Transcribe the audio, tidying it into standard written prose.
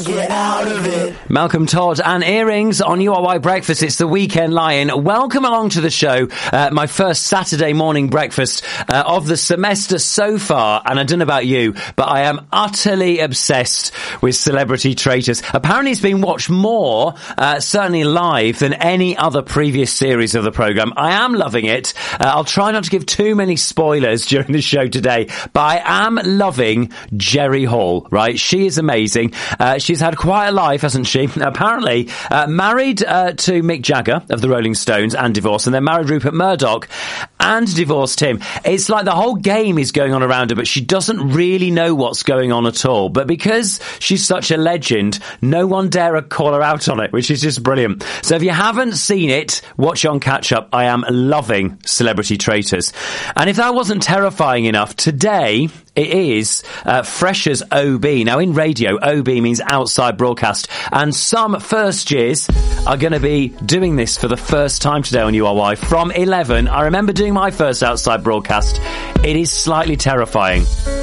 get out of it. Malcolm Todd and Earrings on URY Breakfast. It's the Weekend Lion. Welcome along to the show. My first Saturday morning breakfast of the semester so far. And I don't know about you, but I am utterly obsessed with Celebrity Traitors. Apparently it's been watched more, certainly live, than any other previous series of the programme. I am loving it. I'll try not to give too many spoilers during the show today, but I am loving Jerry Hall, right? She is amazing. She's had quite a life, hasn't she? Apparently, married to Mick Jagger of the Rolling Stones and divorced, and then married Rupert Murdoch and divorced him. It's like the whole game is going on around her, but she doesn't really know what's going on at all. But because she's such a legend, no one dare call her out on it, which is just brilliant. So if you haven't seen it, watch on Catch Up. I am loving Celebrity Traitors. And if that wasn't terrifying enough, today it is Freshers OB. Now, in radio, OB means outside broadcast. And some first years are going to be doing this for the first time today on URY from 11. I remember doing my first outside broadcast. It is slightly terrifying.